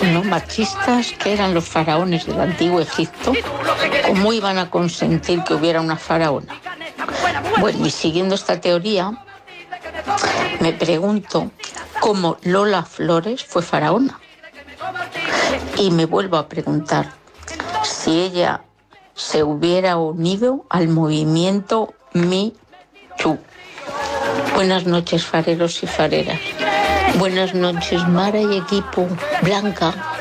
¿no? Machistas, que eran los faraones del antiguo Egipto. ¿Cómo iban a consentir que hubiera una faraona? Bueno, y siguiendo esta teoría, me pregunto cómo Lola Flores fue faraona. Y me vuelvo a preguntar si ella se hubiera unido al movimiento Me Too. Buenas noches, fareros y fareras. Buenas noches, Mara y equipo. Blanca,